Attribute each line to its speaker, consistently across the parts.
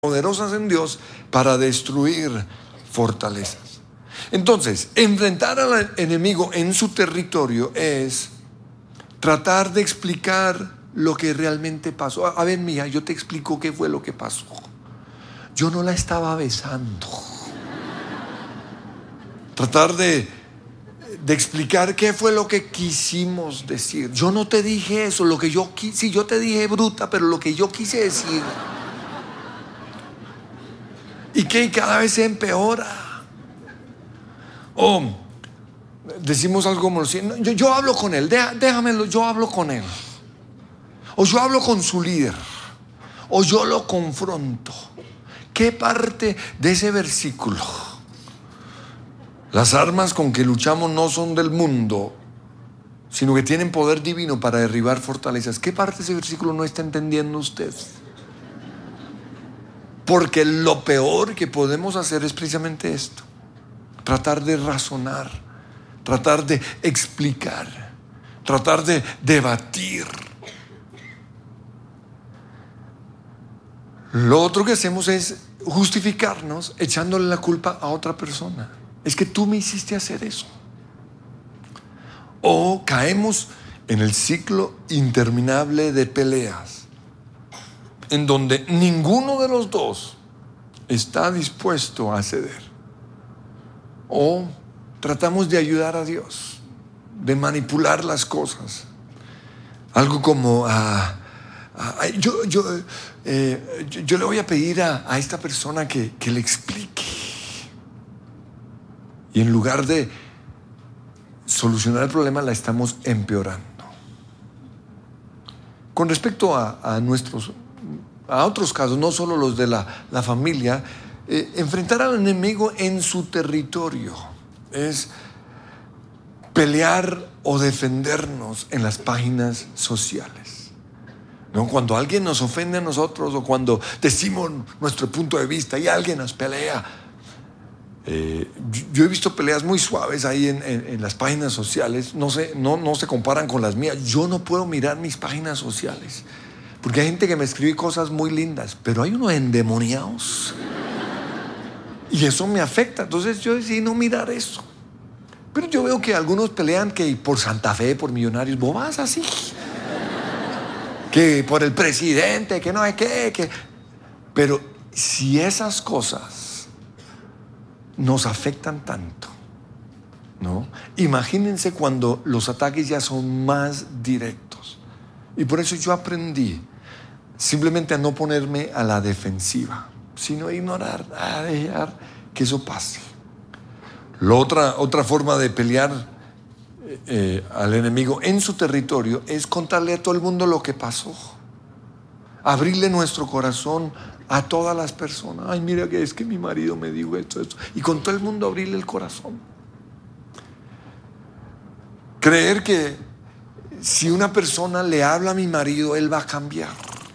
Speaker 1: poderosas en Dios para destruir fortalezas. Entonces, enfrentar al enemigo en su territorio es tratar de explicar lo que realmente pasó. A ver, mija, yo te explico qué fue lo que pasó. Yo no la estaba besando. Tratar de explicar qué fue lo que quisimos decir. Yo no te dije eso, lo que yo quise. Sí, yo te dije bruta, pero lo que yo quise decir. Y que cada vez se empeora. O decimos algo como yo hablo con él, déjamelo, yo hablo con él. O yo hablo con su líder. O yo lo confronto. ¿Qué parte de ese versículo? Las armas con que luchamos no son del mundo, sino que tienen poder divino para derribar fortalezas. ¿Qué parte de ese versículo no está entendiendo usted? Porque lo peor que podemos hacer es precisamente esto: tratar de razonar, tratar de explicar, tratar de debatir. Lo otro que hacemos es justificarnos echándole la culpa a otra persona. Es que tú me hiciste hacer eso. O caemos en el ciclo interminable de peleas, en donde ninguno de los dos está dispuesto a ceder. O tratamos de ayudar a Dios, de manipular las cosas. Algo como yo le voy a pedir a esta persona que le explique. Y en lugar de solucionar el problema, la estamos empeorando. Con respecto a otros casos, no solo los de la familia, enfrentar al enemigo en su territorio es pelear o defendernos en las páginas sociales, ¿no? Cuando alguien nos ofende a nosotros, o cuando decimos nuestro punto de vista y alguien nos pelea. Yo he visto peleas muy suaves ahí en las páginas sociales. No se comparan con las mías. Yo no puedo mirar mis páginas sociales porque hay gente que me escribe cosas muy lindas, pero hay unos endemoniados y eso me afecta. Entonces yo decidí no mirar eso. Pero yo veo que algunos pelean que por Santa Fe, por Millonarios, bobas así, que por el presidente, que no hay que. Pero si esas cosas nos afectan tanto, ¿no? Imagínense cuando los ataques ya son más directos. Y por eso yo aprendí simplemente a no ponerme a la defensiva, sino a ignorar, a dejar que eso pase. Otra forma de pelear al enemigo en su territorio es contarle a todo el mundo lo que pasó. Abrirle nuestro corazón a todas las personas. Ay, mira, que es que mi marido me dijo esto. Y con todo el mundo abrirle el corazón. Creer que si una persona le habla a mi marido, él va a cambiar.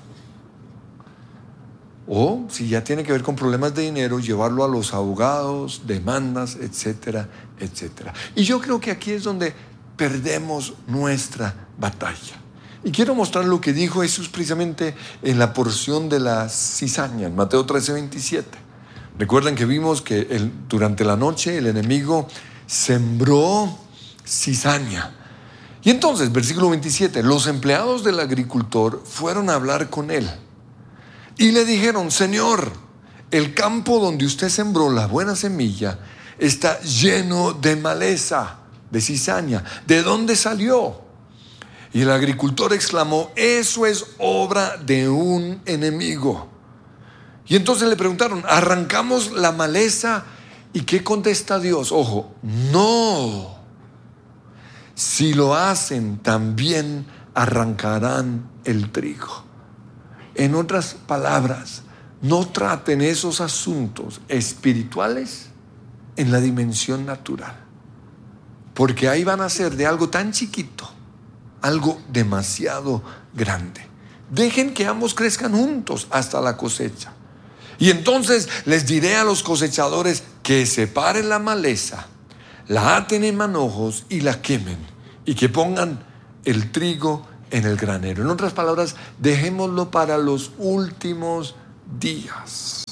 Speaker 1: O si ya tiene que ver con problemas de dinero, llevarlo a los abogados, demandas, etcétera, etcétera. Y yo creo que aquí es donde perdemos nuestra batalla. Y quiero mostrar lo que dijo Jesús precisamente en la porción de la cizaña, en Mateo 13:27. Recuerden que vimos que durante la noche el enemigo sembró cizaña. Y entonces, versículo 27, los empleados del agricultor fueron a hablar con él y le dijeron: Señor, el campo donde usted sembró la buena semilla está lleno de maleza, de cizaña. ¿De dónde salió? Y el agricultor exclamó: eso es obra de un enemigo. Y entonces le preguntaron: ¿arrancamos la maleza? ¿Y qué contesta Dios? Ojo, no. Si lo hacen, también arrancarán el trigo. En otras palabras, no traten esos asuntos espirituales en la dimensión natural, porque ahí van a ser de algo tan chiquito algo demasiado grande. Dejen que ambos crezcan juntos hasta la cosecha. Y entonces les diré a los cosechadores que separen la maleza, la aten en manojos y la quemen, y que pongan el trigo en el granero. En otras palabras, dejémoslo para los últimos días.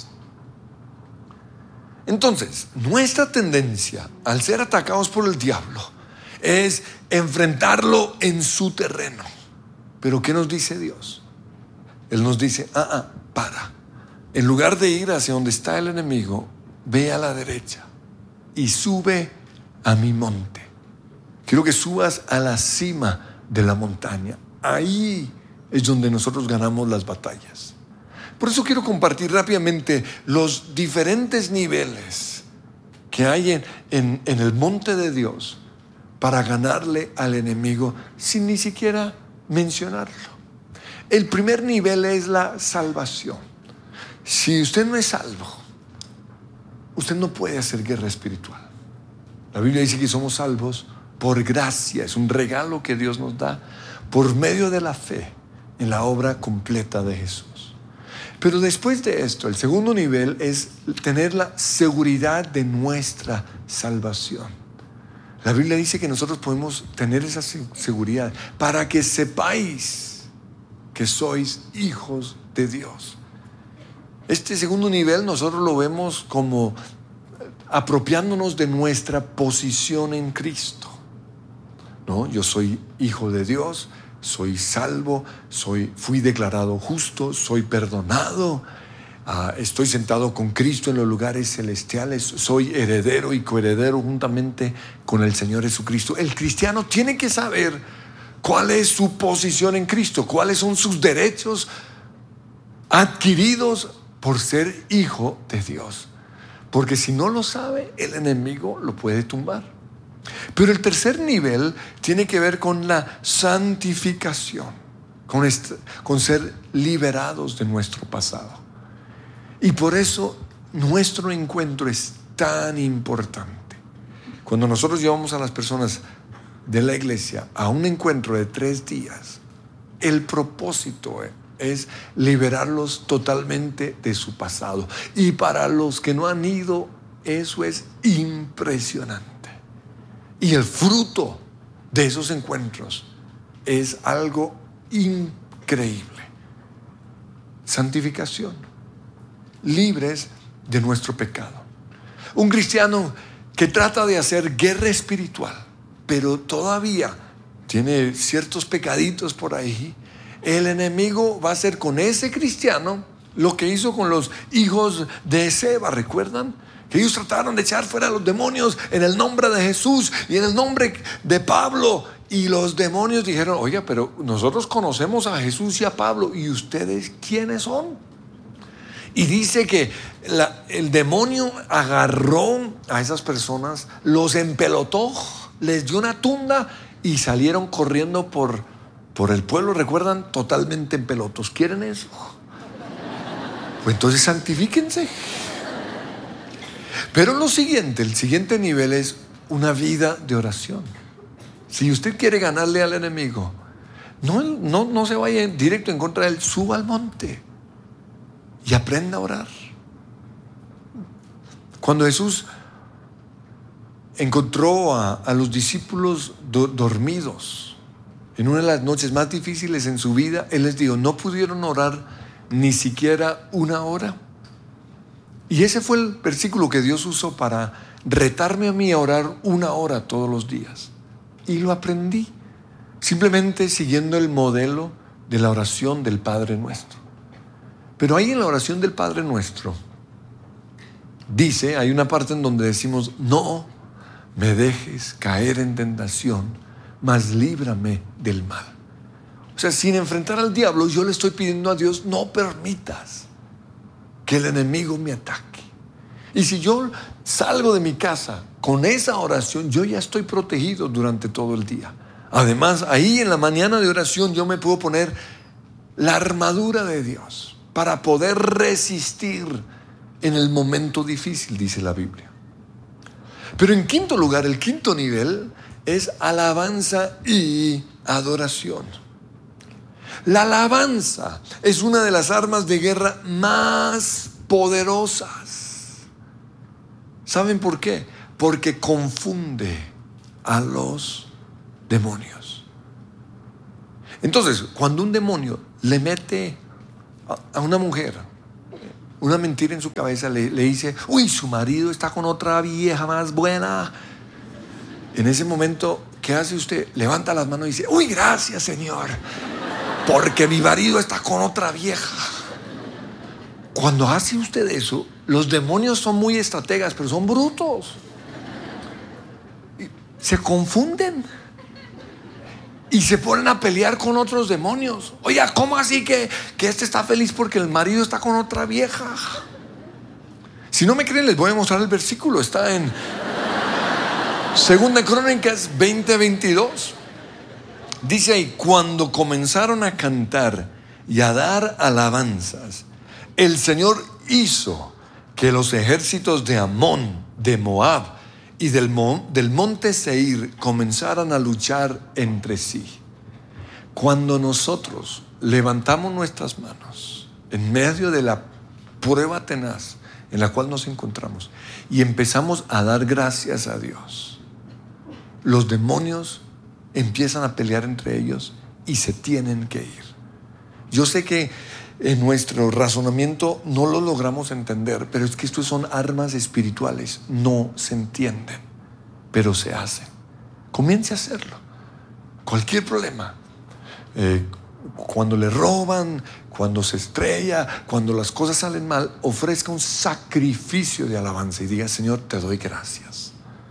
Speaker 1: Entonces, nuestra tendencia al ser atacados por el diablo es enfrentarlo en su terreno. Pero ¿qué nos dice Dios? Él nos dice, para. En lugar de ir hacia donde está el enemigo, ve a la derecha y sube a mi monte. Quiero que subas a la cima de la montaña. Ahí es donde nosotros ganamos las batallas. Por eso quiero compartir rápidamente los diferentes niveles que hay en el monte de Dios para ganarle al enemigo sin ni siquiera mencionarlo. El primer nivel es la salvación. Si usted no es salvo, usted no puede hacer guerra espiritual. La Biblia dice que somos salvos por gracia. Es un regalo que Dios nos da por medio de la fe en la obra completa de Jesús. Pero después de esto, el segundo nivel es tener la seguridad de nuestra salvación. La Biblia dice que nosotros podemos tener esa seguridad para que sepáis que sois hijos de Dios. Este segundo nivel nosotros lo vemos como apropiándonos de nuestra posición en Cristo. ¿No? Yo soy hijo de Dios, soy salvo, fui declarado justo, soy perdonado, estoy sentado con Cristo en los lugares celestiales, soy heredero y coheredero juntamente con el Señor Jesucristo. El cristiano tiene que saber cuál es su posición en Cristo, cuáles son sus derechos adquiridos por ser hijo de Dios. Porque si no lo sabe, el enemigo lo puede tumbar. Pero el tercer nivel tiene que ver con la santificación, con ser liberados de nuestro pasado. Y por eso nuestro encuentro es tan importante. Cuando nosotros llevamos a las personas de la iglesia a un encuentro de 3 días, el propósito es liberarlos totalmente de su pasado. Y para los que no han ido, eso es impresionante. Y el fruto de esos encuentros es algo increíble. Santificación, libres de nuestro pecado. Un cristiano que trata de hacer guerra espiritual, pero todavía tiene ciertos pecaditos por ahí, el enemigo va a hacer con ese cristiano lo que hizo con los hijos de Seba, ¿recuerdan? Que ellos trataron de echar fuera a los demonios en el nombre de Jesús y en el nombre de Pablo. Y los demonios dijeron, oiga, pero nosotros conocemos a Jesús y a Pablo, ¿y ustedes quiénes son? Y dice que el demonio agarró a esas personas, los empelotó, les dio una tunda y salieron corriendo por el pueblo, ¿recuerdan? Totalmente en pelotos. ¿Quieren eso? Pues entonces santifíquense. Pero el siguiente nivel es una vida de oración. Si usted quiere ganarle al enemigo, no se vaya directo en contra de él, suba al monte y aprenda a orar. Cuando Jesús encontró a los discípulos dormidos en una de las noches más difíciles en su vida, Él les dijo, no pudieron orar ni siquiera 1 hora. Y ese fue el versículo que Dios usó para retarme a mí a orar 1 hora todos los días. Y lo aprendí, simplemente siguiendo el modelo de la oración del Padre Nuestro. Pero ahí en la oración del Padre Nuestro, hay una parte en donde decimos, no me dejes caer en tentación, mas líbrame del mal. O sea, sin enfrentar al diablo, yo le estoy pidiendo a Dios, no permitas que el enemigo me ataque. Y si yo salgo de mi casa con esa oración, yo ya estoy protegido durante todo el día. Además, ahí en la mañana de oración yo me puedo poner la armadura de Dios para poder resistir en el momento difícil, dice la Biblia. Pero en quinto lugar, el quinto nivel es alabanza y adoración. La alabanza es una de las armas de guerra más poderosas. ¿Saben por qué? Porque confunde a los demonios. Entonces, cuando un demonio le mete a una mujer una mentira en su cabeza, le dice, uy, su marido está con otra vieja más buena. En ese momento, ¿qué hace usted? Levanta las manos y dice, uy, gracias, Señor, porque mi marido está con otra vieja. Cuando hace usted eso, los demonios son muy estrategas, pero son brutos. Se confunden y se ponen a pelear con otros demonios. Oiga, ¿cómo así que este está feliz porque el marido está con otra vieja? Si no me creen, les voy a mostrar el versículo. Está en 2 Crónicas 20:22. Dice ahí, cuando comenzaron a cantar y a dar alabanzas, el Señor hizo que los ejércitos de Amón, de Moab y del monte Seir comenzaran a luchar entre sí. Cuando nosotros levantamos nuestras manos en medio de la prueba tenaz en la cual nos encontramos y empezamos a dar gracias a Dios, los demonios empiezan a pelear entre ellos y se tienen que ir. Yo sé que en nuestro razonamiento no lo logramos entender, pero es que estos son armas espirituales, no se entienden, pero se hacen. Comience a hacerlo. Cualquier problema, cuando le roban, cuando se estrella, cuando las cosas salen mal, ofrezca un sacrificio de alabanza y diga, Señor, te doy gracias.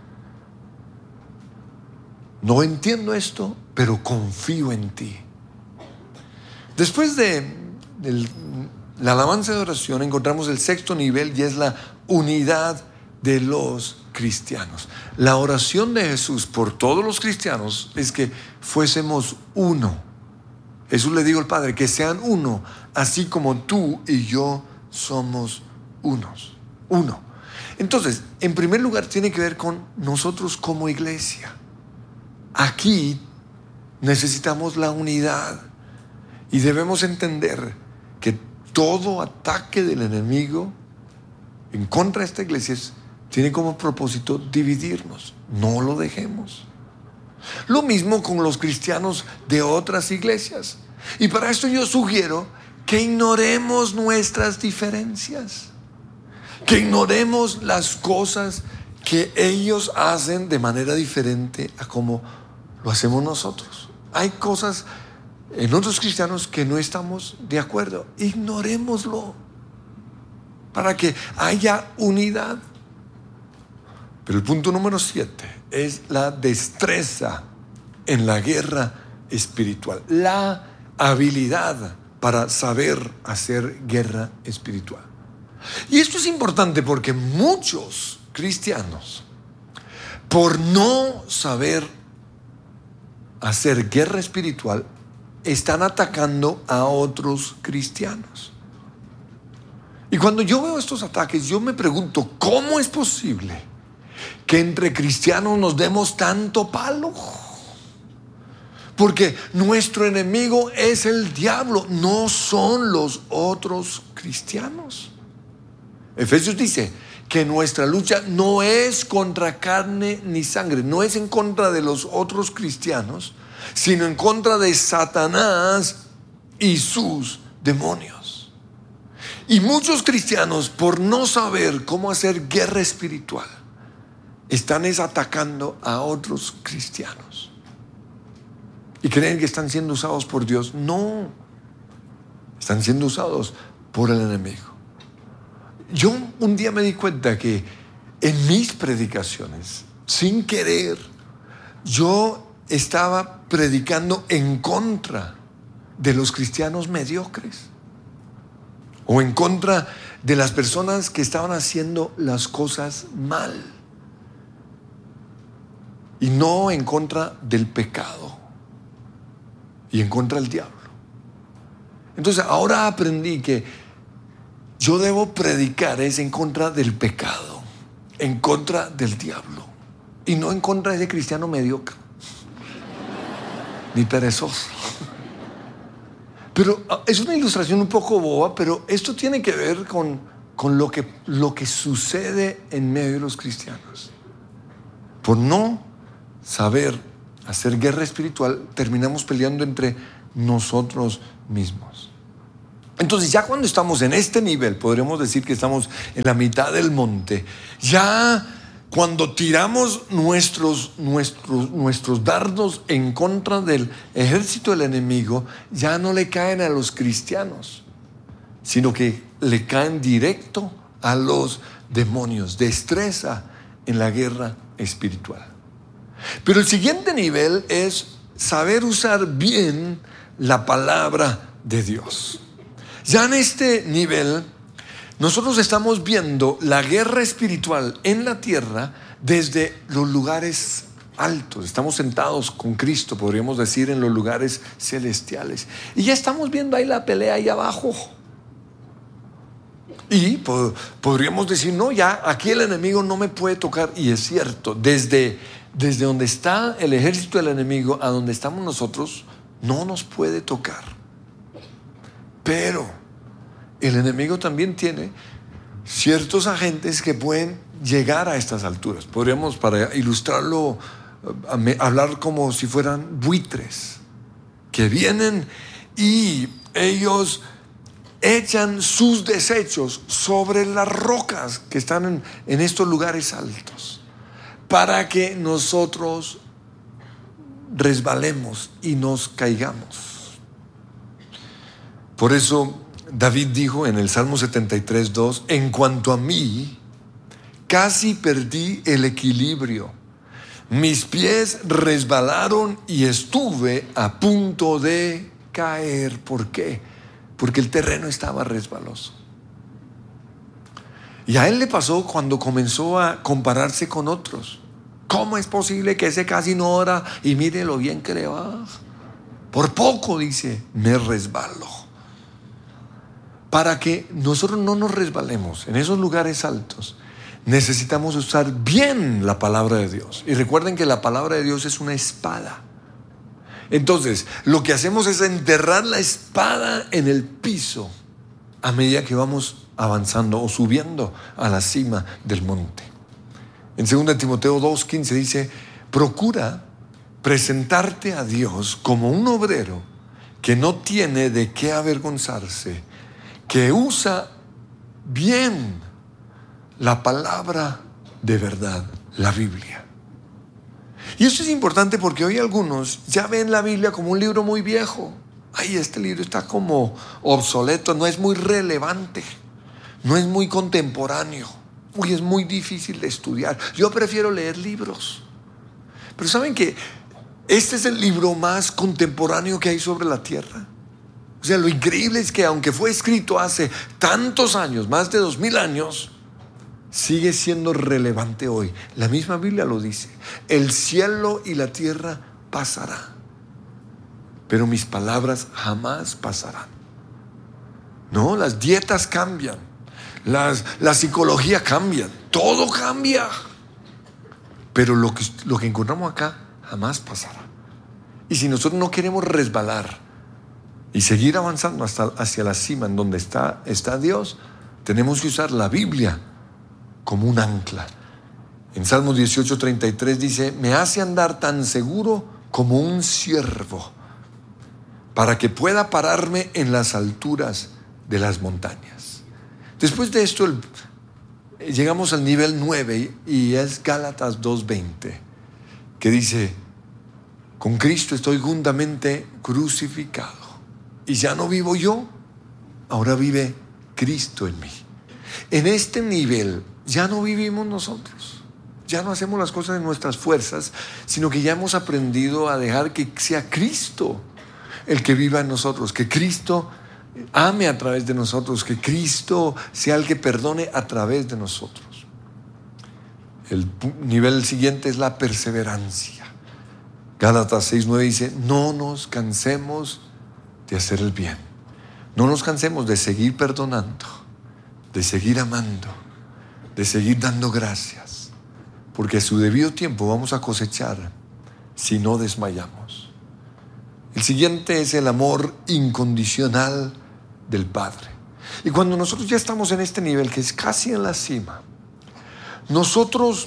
Speaker 1: No entiendo esto, pero confío en ti. Después de la alabanza de oración encontramos el sexto nivel, y es la unidad de los cristianos. La oración de Jesús por todos los cristianos es que fuésemos uno. Jesús le dijo al Padre, que sean uno, así como tú y yo somos uno. Entonces, en primer lugar, tiene que ver con nosotros como iglesia. Aquí necesitamos la unidad y debemos entender que todo ataque del enemigo en contra de esta iglesia tiene como propósito dividirnos. No lo dejemos. Lo mismo con los cristianos de otras iglesias. Y para esto yo sugiero que ignoremos nuestras diferencias, que ignoremos las cosas que ellos hacen de manera diferente a como lo hacemos nosotros. Hay cosas en otros cristianos que no estamos de acuerdo. Ignorémoslo para que haya unidad. Pero el punto número 7 es la destreza en la guerra espiritual, la habilidad para saber hacer guerra espiritual. Y esto es importante porque muchos cristianos, por no saber hacer guerra espiritual, están atacando a otros cristianos. Y cuando yo veo estos ataques, yo me pregunto, ¿cómo es posible que entre cristianos nos demos tanto palo? Porque nuestro enemigo es el diablo, no son los otros cristianos. Efesios dice que nuestra lucha no es contra carne ni sangre, no es en contra de los otros cristianos, sino en contra de Satanás y sus demonios. Y muchos cristianos, por no saber cómo hacer guerra espiritual, están atacando a otros cristianos y creen que están siendo usados por Dios. No, están siendo usados por el enemigo. Yo un día me di cuenta que en mis predicaciones, sin querer, yo estaba predicando en contra de los cristianos mediocres o en contra de las personas que estaban haciendo las cosas mal y no en contra del pecado y en contra del diablo. Entonces ahora aprendí que yo debo predicar es en contra del pecado, en contra del diablo y no en contra de ese cristiano mediocre ni perezoso. Pero es una ilustración un poco boba, pero esto tiene que ver con lo que sucede en medio de los cristianos. Por no saber hacer guerra espiritual, terminamos peleando entre nosotros mismos. Entonces ya cuando estamos en este nivel, podríamos decir que estamos en la mitad del monte. Ya cuando tiramos nuestros dardos en contra del ejército del enemigo, ya no le caen a los cristianos, sino que le caen directo a los demonios. Destreza en la guerra espiritual. Pero el siguiente nivel es saber usar bien la palabra de Dios. Ya en este nivel, nosotros estamos viendo la guerra espiritual en la tierra desde los lugares altos. Estamos sentados con Cristo, podríamos decir, en los lugares celestiales. Y ya estamos viendo ahí la pelea ahí abajo. Y podríamos decir, no, ya aquí el enemigo no me puede tocar. Y es cierto, desde donde está el ejército del enemigo a donde estamos nosotros, no nos puede tocar. Pero el enemigo también tiene ciertos agentes que pueden llegar a estas alturas. Podríamos, para ilustrarlo, hablar como si fueran buitres que vienen y ellos echan sus desechos sobre las rocas que están en estos lugares altos para que nosotros resbalemos y nos caigamos. Por eso David dijo en el Salmo 73:2: en cuanto a mí, casi perdí el equilibrio. Mis pies resbalaron y estuve a punto de caer. ¿Por qué? Porque el terreno estaba resbaloso. Y a él le pasó cuando comenzó a compararse con otros. ¿Cómo es posible que ese casi no ora y mire lo bien que le va? Por poco, dice, me resbalo. Para que nosotros no nos resbalemos en esos lugares altos, necesitamos usar bien la palabra de Dios. Y recuerden que la palabra de Dios es una espada. Entonces, lo que hacemos es enterrar la espada en el piso a medida que vamos avanzando o subiendo a la cima del monte. En 2 Timoteo 2:15 dice: procura presentarte a Dios como un obrero que no tiene de qué avergonzarse, que usa bien la palabra de verdad, la Biblia. Y esto es importante porque hoy algunos ya ven la Biblia como un libro muy viejo. Ay, este libro está como obsoleto, no es muy relevante, no es muy contemporáneo. Uy, es muy difícil de estudiar. Yo prefiero leer libros. Pero ¿saben que este es el libro más contemporáneo que hay sobre la tierra? O sea, lo increíble es que aunque fue escrito hace tantos años, más de 2000 años, sigue siendo relevante hoy. La misma Biblia lo dice: el cielo y la tierra pasará, pero mis palabras jamás pasarán. No, las dietas cambian, la psicología cambia, todo cambia, pero lo que encontramos acá jamás pasará. Y si nosotros no queremos resbalar y seguir avanzando hacia la cima en donde está Dios, tenemos que usar la Biblia como un ancla. En Salmos 18:33 dice: me hace andar tan seguro como un ciervo, para que pueda pararme en las alturas de las montañas. Después de esto llegamos al nivel 9 y es Gálatas 2:20, que dice: con Cristo estoy juntamente crucificado, y ya no vivo yo, ahora vive Cristo en mí. En este nivel ya no vivimos nosotros, ya no hacemos las cosas en nuestras fuerzas, sino que ya hemos aprendido a dejar que sea Cristo el que viva en nosotros, que Cristo ame a través de nosotros, que Cristo sea el que perdone a través de nosotros. El nivel siguiente es la perseverancia. Gálatas 6:9 dice: no nos cansemos de hacer el bien, no nos cansemos de seguir perdonando, de seguir amando, de seguir dando gracias, porque a su debido tiempo vamos a cosechar si no desmayamos. El siguiente es el amor incondicional del Padre. Y cuando nosotros ya estamos en este nivel, que es casi en la cima, nosotros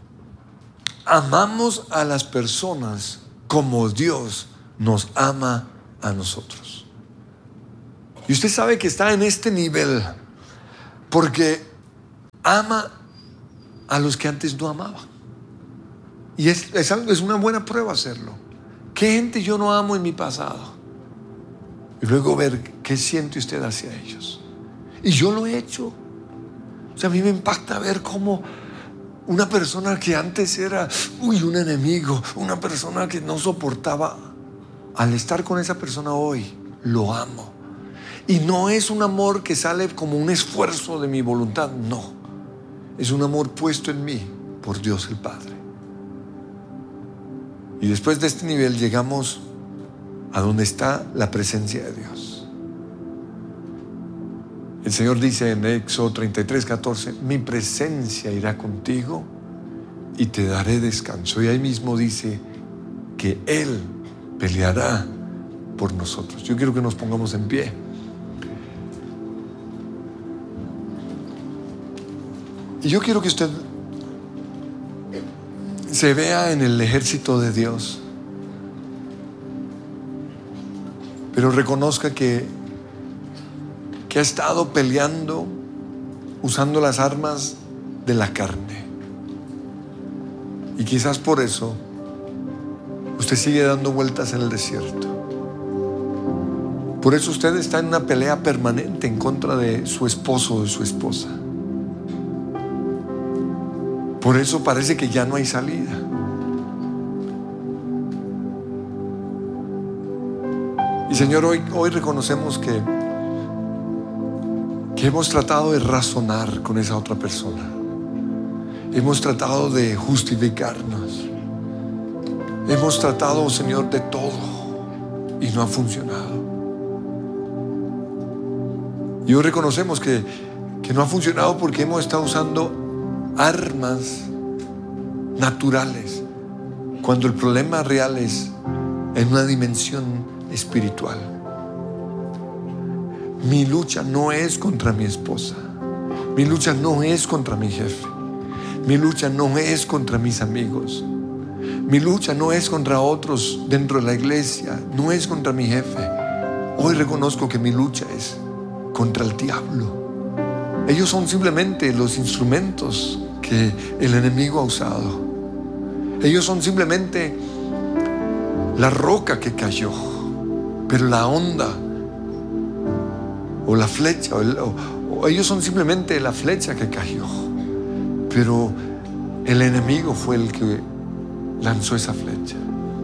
Speaker 1: amamos a las personas como Dios nos ama a nosotros. Y usted sabe que está en este nivel porque ama a los que antes no amaba. Y es una buena prueba hacerlo. ¿Qué gente yo no amo en mi pasado? Y luego ver qué siente usted hacia ellos. Y yo lo he hecho. O sea, a mí me impacta ver cómo una persona que antes era un enemigo, una persona que no soportaba, al estar con esa persona hoy, lo amo. Y no es un amor que sale como un esfuerzo de mi voluntad, no. Es un amor puesto en mí por Dios el Padre. Y después de este nivel llegamos a donde está la presencia de Dios. El Señor dice en Éxodo 33:14: mi presencia irá contigo y te daré descanso. Y ahí mismo dice que Él peleará por nosotros. Yo quiero que nos pongamos en pie. Y yo quiero que usted se vea en el ejército de Dios, pero reconozca que ha estado peleando usando las armas de la carne. Y quizás por eso usted sigue dando vueltas en el desierto. Por eso usted está en una pelea permanente en contra de su esposo o de su esposa. Por eso parece que ya no hay salida. Y Señor, hoy reconocemos que hemos tratado de razonar con esa otra persona. Hemos tratado de justificarnos. Hemos tratado, Señor, de todo y no ha funcionado. Y hoy reconocemos que no ha funcionado porque hemos estado usando armas naturales, cuando el problema real es en una dimensión espiritual. Mi lucha no es contra mi esposa, mi lucha no es contra mi jefe, mi lucha no es contra mis amigos, mi lucha no es contra otros dentro de la iglesia, no es contra mi jefe. Hoy reconozco que mi lucha es contra el diablo. Ellos son simplemente los instrumentos que el enemigo ha usado. Ellos son simplemente la roca que cayó, pero la onda o la flecha o ellos son simplemente la flecha que cayó, pero el enemigo fue el que lanzó esa flecha.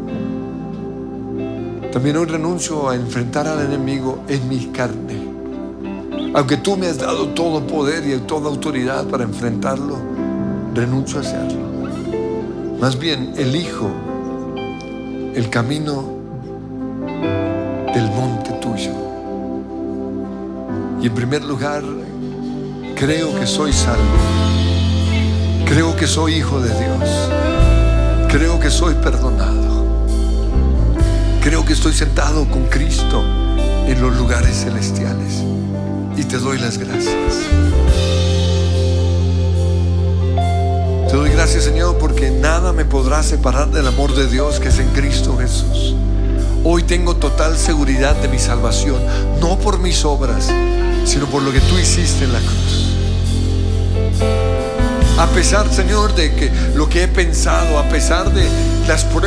Speaker 1: También hoy renuncio a enfrentar al enemigo en mi carne. Aunque tú me has dado todo poder y toda autoridad para enfrentarlo, renuncio a hacerlo. Más bien elijo el camino del monte tuyo. Y en primer lugar, creo que soy salvo. Creo que soy hijo de Dios. Creo que soy perdonado. Creo que estoy sentado con Cristo en los lugares celestiales. Y te doy las gracias. Te doy gracias, Señor, porque nada me podrá separar del amor de Dios que es en Cristo Jesús. Hoy tengo total seguridad de mi salvación, no por mis obras, sino por lo que tú hiciste en la cruz. A pesar, Señor, de que lo que he pensado, a pesar de las pruebas